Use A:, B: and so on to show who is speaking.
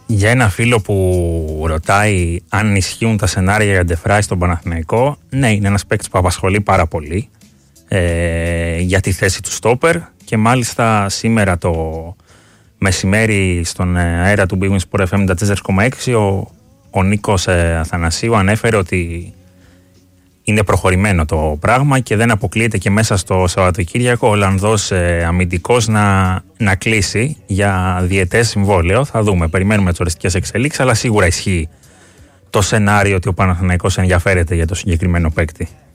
A: Για ένα φίλο που ρωτάει αν ισχύουν τα σενάρια για Ντεφράι στον Παναθηναϊκό, ναι, είναι ένας παίκτης που απασχολεί πάρα πολύ για τη θέση του στόπερ, και μάλιστα σήμερα το μεσημέρι στον αέρα του Big Win Sport FM 94,6 ο Νίκος Αθανασίου ανέφερε ότι είναι προχωρημένο το πράγμα και δεν αποκλείεται και μέσα στο Σαββατοκύριακο ο Ολλανδός αμυντικός να κλείσει για διετές συμβόλαιο. Θα δούμε, περιμένουμε τις οριστικές εξελίξεις, αλλά σίγουρα ισχύει το σενάριο ότι ο Παναθηναϊκός ενδιαφέρεται για το συγκεκριμένο παίκτη.